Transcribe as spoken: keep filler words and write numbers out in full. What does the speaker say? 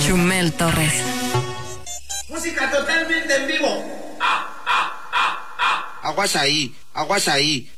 Chumel Torres. Música totalmente en vivo. Ah, ah, ah, ah. Aguas ahí, aguas ahí.